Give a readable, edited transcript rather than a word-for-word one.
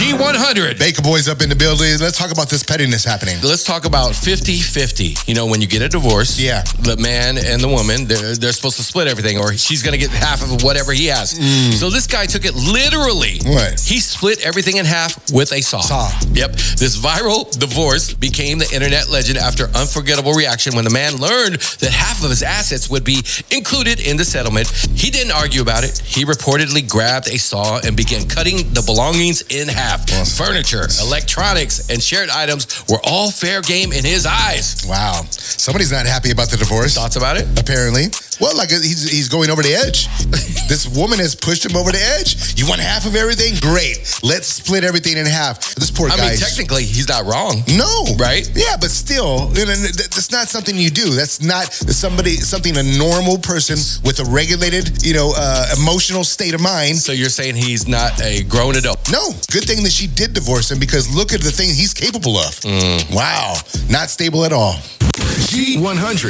G100. Baker Boy's up in the building. Let's talk about this pettiness happening. Let's talk about 50-50. You know, when you get a divorce, the man and the woman, they're supposed to split everything, or she's going to get half of whatever he has. So this guy took it literally. What? He split everything in half with a saw. Yep. This viral divorce became the internet legend after unforgettable reaction when the man learned that half of his assets would be included in the settlement. He didn't argue about it. He reportedly grabbed a saw and began cutting the belongings in half. Furniture, electronics, and shared items were all fair game in his eyes. Wow. Somebody's not happy about the divorce. Thoughts about it? Apparently. Well, like he's going over the edge. This woman has pushed him over the edge. You want half of everything? Great. Let's split everything in half. This poor guy. I mean, technically, he's not wrong. No. Right? Yeah, but still, that's not something you do. That's not something a normal person with a regulated, emotional state of mind. So you're saying he's not a grown adult? No. Good thing that she did divorce him, because look at the thing he's capable of. Wow. Not stable at all. G100.